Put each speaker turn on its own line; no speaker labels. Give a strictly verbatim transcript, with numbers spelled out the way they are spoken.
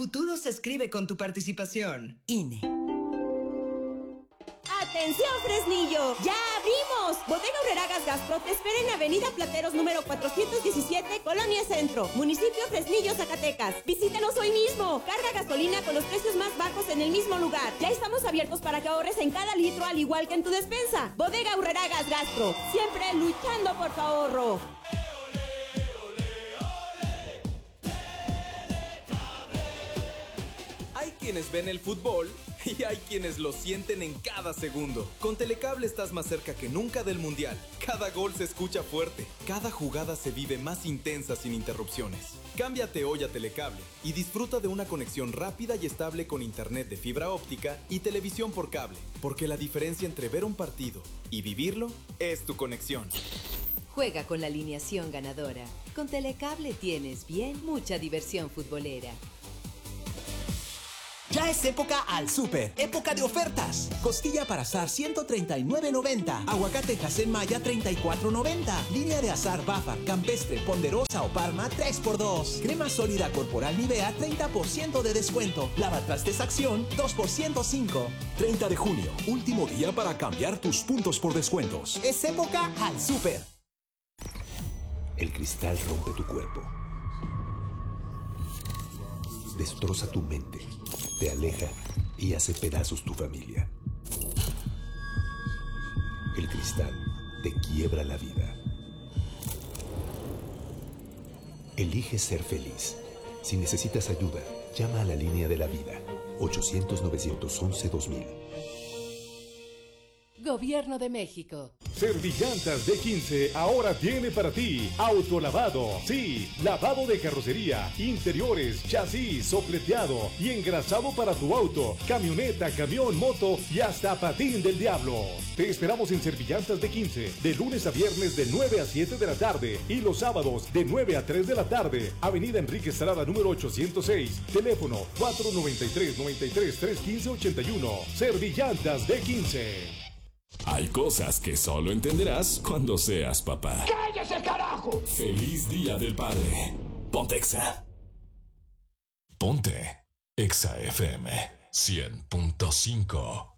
futuro se escribe con tu participación.
I N E.
¡Atención, Fresnillo! ¡Ya abrimos! Bodega Aurreragas Gastro te espera en Avenida Plateros número cuatrocientos diecisiete, Colonia Centro, municipio Fresnillo, Zacatecas. Visítanos hoy mismo. Carga gasolina con los precios más bajos en el mismo lugar. Ya estamos abiertos para que ahorres en cada litro, al igual que en tu despensa. Bodega Aurreragas Gastro, siempre luchando por tu ahorro.
Hay quienes ven el fútbol y hay quienes lo sienten en cada segundo. Con Telecable estás más cerca que nunca del Mundial. Cada gol se escucha fuerte, cada jugada se vive más intensa sin interrupciones. Cámbiate hoy a Telecable y disfruta de una conexión rápida y estable con internet de fibra óptica y televisión por cable, porque la diferencia entre ver un partido y vivirlo es tu conexión.
Juega con la alineación ganadora. Con Telecable tienes bien mucha diversión futbolera.
Ya es época al súper, época de ofertas. Costilla para asar ciento treinta y nueve noventa, aguacate Jacén Maya treinta y cuatro noventa, línea de asar Bafar, Campestre, Ponderosa o Parma tres por dos, crema sólida corporal Nivea treinta por ciento de descuento, lavatrastes Acción dos por ciento cinco.
treinta de junio, último día para cambiar tus puntos por descuentos.
Es época al súper.
El cristal rompe tu cuerpo, destroza tu mente, te aleja y hace pedazos tu familia. El cristal te quiebra la vida. Elige ser feliz. Si necesitas ayuda, llama a la línea de la vida. ochocientos, novecientos once, dos mil.
Gobierno de México.
Servillantas D quince ahora tiene para ti autolavado. Sí, lavado de carrocería, interiores, chasis, sopleteado y engrasado para tu auto, camioneta, camión, moto y hasta patín del diablo. Te esperamos en Servillantas D quince de lunes a viernes de nueve a siete de la tarde y los sábados de nueve a tres de la tarde. Avenida Enrique Estrada número ochocientos seis. Teléfono cuatro noventa y tres, noventa y tres, trescientos quince, ochenta y uno. Servillantas D quince.
Hay cosas que solo entenderás cuando seas papá.
¡Cállese, carajo!
¡Feliz Día del Padre! Ponte Exa. Ponte Exa F M cien punto cinco.